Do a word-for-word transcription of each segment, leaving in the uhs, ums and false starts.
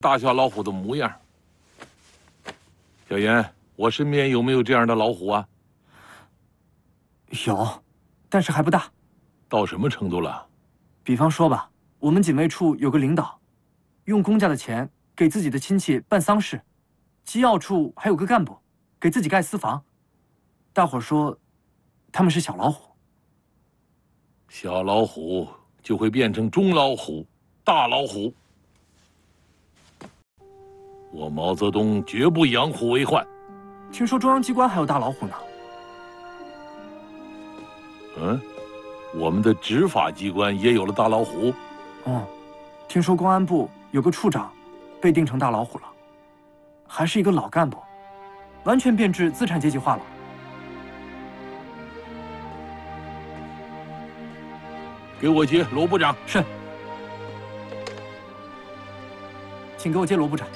大小老虎的模样。小严，我身边有没有这样的老虎啊？ 有，但是还不大。 到什么程度了？ 比方说吧，我们警卫处有个领导，用公家的钱给自己的亲戚办丧事，机要处还有个干部，给自己盖私房。大伙说，他们是小老虎。 小老虎就会变成中老虎、大老虎。我毛泽东绝不养虎为患。 听说中央机关还有大老虎呢。 嗯，我们的执法机关也有了大老虎。 嗯，听说公安部有个处长被定成大老虎了，还是一个老干部，完全变质资产阶级化了。 给我接罗部长。 是。请给我接罗部长。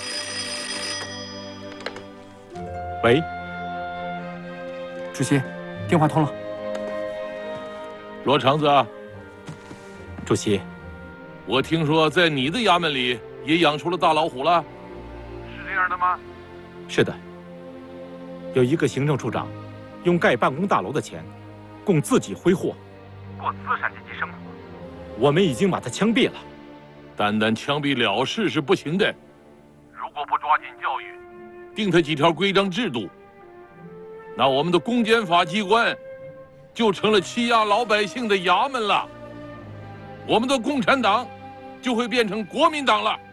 喂， 主席，电话通了。 罗长子啊， 主席， 我听说在你的衙门里也养出了大老虎了，是这样的吗？ 是的，有一个行政处长，用盖办公大楼的钱，供自己挥霍，过资产阶级生活。我们已经把他枪毙了。 单单枪毙了事是不行的，如果不抓紧教育，定他几条规章制度，那我们的公检法机关就成了欺压老百姓的衙门了，我们的共产党就会变成国民党了。